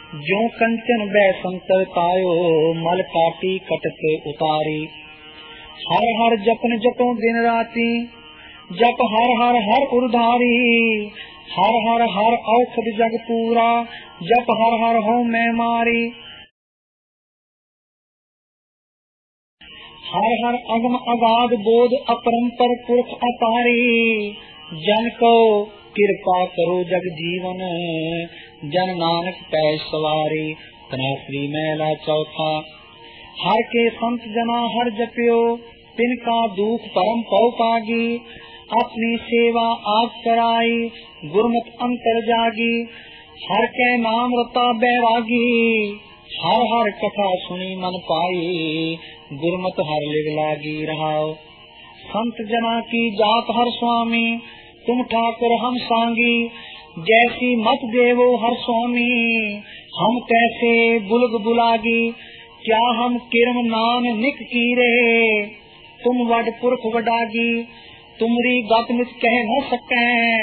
जो कंचन बैसंतर तायो मल काटी कटक उतारी। हर हर जपन जपो दिन राती जप हर हर हर उर्धारी। हर हर हर औषध जग पूरा जप हर हर हो मैं मारी। हर हर अगम अगाध बोध अपरंपर पुरख अपारी। जन को कृपा करो जग जीवन जन नानक पै सवारी। तनाश्री मैला चौथा। हर के संत जना हर जपियो तिनका दुख परम पौ पागी। अपनी सेवा आप कराई गुरमत अंतर जागी। हर के नाम रता बैरागी हर हर कथा सुनी मन पाई। गुरमत हर लिग लागी रहाओ। संत जना की जात हर स्वामी तुम ठाकुर हम सांगी। जैसी मत देवो हर स्वामी हम कैसे बुलग बुलागी। क्या हम किरम नाम निक कीरे तुम वड पुरख वडागी। तुमरी गत मित कह न सकै